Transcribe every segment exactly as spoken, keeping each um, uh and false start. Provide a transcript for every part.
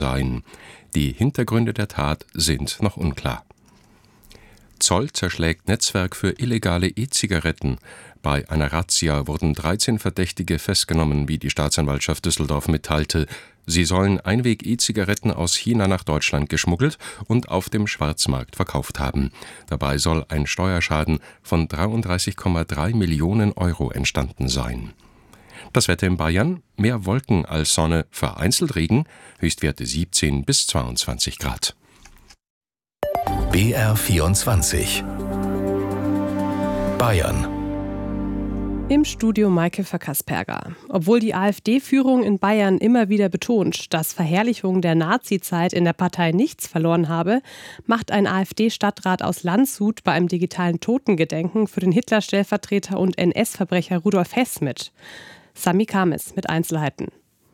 sein. Die Hintergründe der Tat sind noch unklar. Zoll zerschlägt Netzwerk für illegale E-Zigaretten. Bei einer Razzia wurden dreizehn Verdächtige festgenommen, wie die Staatsanwaltschaft Düsseldorf mitteilte. Sie sollen Einweg-E-Zigaretten aus China nach Deutschland geschmuggelt und auf dem Schwarzmarkt verkauft haben. Dabei soll ein Steuerschaden von dreiunddreißig Komma drei Millionen Euro entstanden sein. Das Wetter in Bayern: mehr Wolken als Sonne, vereinzelt Regen, Höchstwerte siebzehn bis zweiundzwanzig Grad. B R vierundzwanzig Bayern. Im Studio Maike Verkasperger. Obwohl die AfD-Führung in Bayern immer wieder betont, dass Verherrlichung der Nazi-Zeit in der Partei nichts verloren habe, macht ein AfD-Stadtrat aus Landshut bei einem digitalen Totengedenken für den Hitler-Stellvertreter und N S-Verbrecher Rudolf Hess mit. Sami Kamis mit Einzelheiten.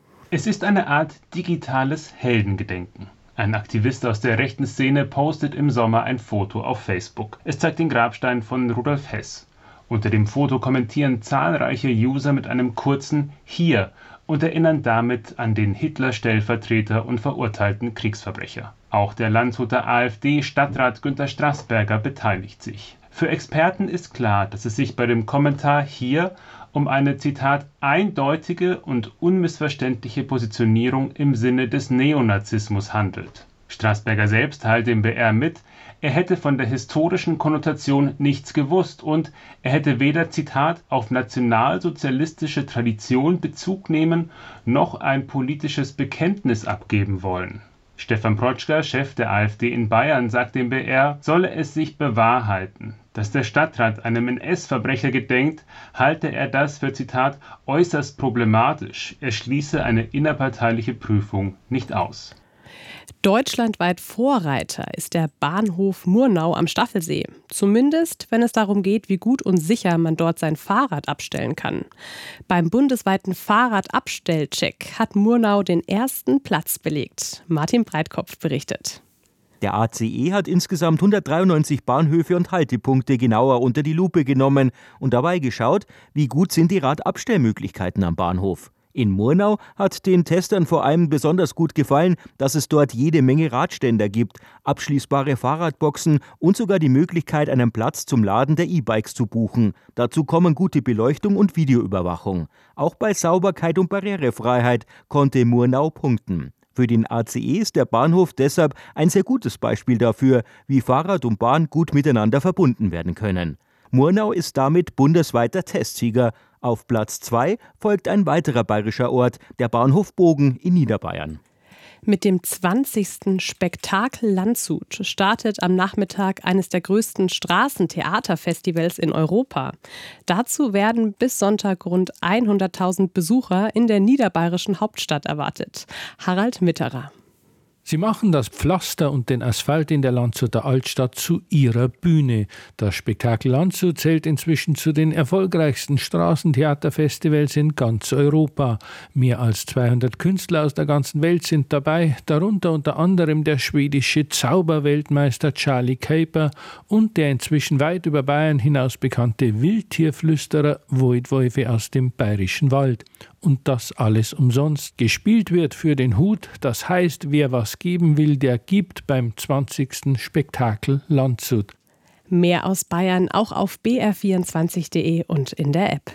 Es ist eine Art digitales Heldengedenken. Ein Aktivist aus der rechten Szene postet im Sommer ein Foto auf Facebook. Es zeigt den Grabstein von Rudolf Hess. Unter dem Foto kommentieren zahlreiche User mit einem kurzen Hier und erinnern damit an den Hitler-Stellvertreter und verurteilten Kriegsverbrecher. Auch der Landshuter AfD-Stadtrat Günter Straßberger beteiligt sich. Für Experten ist klar, dass es sich bei dem Kommentar Hier um eine, Zitat, eindeutige und unmissverständliche Positionierung im Sinne des Neonazismus handelt. Straßberger selbst teilt dem B R mit, er hätte von der historischen Konnotation nichts gewusst und er hätte weder, Zitat, auf nationalsozialistische Tradition Bezug nehmen, noch ein politisches Bekenntnis abgeben wollen. Stefan Protschka, Chef der AfD in Bayern, sagt dem B R, solle es sich bewahrheiten, dass der Stadtrat einem N S-Verbrecher gedenkt, halte er das für, Zitat, äußerst problematisch. Er schließe eine innerparteiliche Prüfung nicht aus. Deutschlandweit Vorreiter ist der Bahnhof Murnau am Staffelsee. Zumindest, wenn es darum geht, wie gut und sicher man dort sein Fahrrad abstellen kann. Beim bundesweiten Fahrradabstellcheck hat Murnau den ersten Platz belegt. Martin Breitkopf berichtet. Der A C E hat insgesamt hundertdreiundneunzig Bahnhöfe und Haltepunkte genauer unter die Lupe genommen und dabei geschaut, wie gut sind die Radabstellmöglichkeiten am Bahnhof. In Murnau hat den Testern vor allem besonders gut gefallen, dass es dort jede Menge Radständer gibt, abschließbare Fahrradboxen und sogar die Möglichkeit, einen Platz zum Laden der E-Bikes zu buchen. Dazu kommen gute Beleuchtung und Videoüberwachung. Auch bei Sauberkeit und Barrierefreiheit konnte Murnau punkten. Für den A C E ist der Bahnhof deshalb ein sehr gutes Beispiel dafür, wie Fahrrad und Bahn gut miteinander verbunden werden können. Murnau ist damit bundesweiter Testsieger. Auf Platz zwei folgt ein weiterer bayerischer Ort, der Bahnhof Bogen in Niederbayern. Mit dem zwanzigsten Spektakel Landshut startet am Nachmittag eines der größten Straßentheaterfestivals in Europa. Dazu werden bis Sonntag rund hunderttausend Besucher in der niederbayerischen Hauptstadt erwartet. Harald Mitterer. Sie machen das Pflaster und den Asphalt in der Landshuter Altstadt zu ihrer Bühne. Das Spektakel Landshut zählt inzwischen zu den erfolgreichsten Straßentheaterfestivals in ganz Europa. Mehr als zweihundert Künstler aus der ganzen Welt sind dabei, darunter unter anderem der schwedische Zauberweltmeister Charlie Caper und der inzwischen weit über Bayern hinaus bekannte Wildtierflüsterer Voit Wolfe aus dem Bayerischen Wald. Und das alles umsonst. Gespielt wird für den Hut, das heißt, wer was geben will, der gibt beim zwanzigsten Spektakel Landshut. Mehr aus Bayern auch auf b r vierundzwanzig punkt d e und in der App.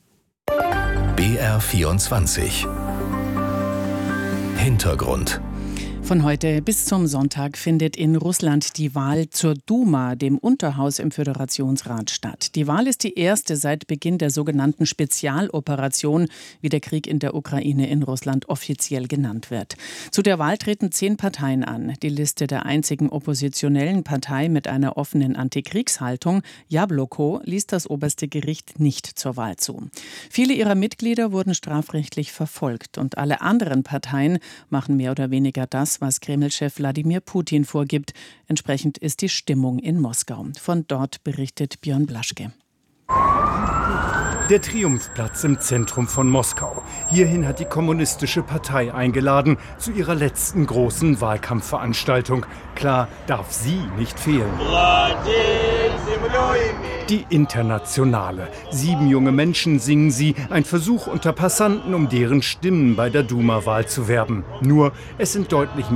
B R vierundzwanzig Hintergrund. Von heute bis zum Sonntag findet in Russland die Wahl zur Duma, dem Unterhaus im Föderationsrat, statt. Die Wahl ist die erste seit Beginn der sogenannten Spezialoperation, wie der Krieg in der Ukraine in Russland offiziell genannt wird. Zu der Wahl treten zehn Parteien an. Die Liste der einzigen oppositionellen Partei mit einer offenen Antikriegshaltung, Jabloko, ließ das oberste Gericht nicht zur Wahl zu. Viele ihrer Mitglieder wurden strafrechtlich verfolgt und alle anderen Parteien machen mehr oder weniger das, was Kreml-Chef Wladimir Putin vorgibt. Entsprechend ist die Stimmung in Moskau. Von dort berichtet Björn Blaschke. Der Triumphplatz im Zentrum von Moskau. Hierhin hat die Kommunistische Partei eingeladen, zu ihrer letzten großen Wahlkampfveranstaltung. Klar, darf sie nicht fehlen. Die Internationale. Sieben junge Menschen singen sie, ein Versuch unter Passanten, um deren Stimmen bei der Duma-Wahl zu werben. Nur, es sind deutlich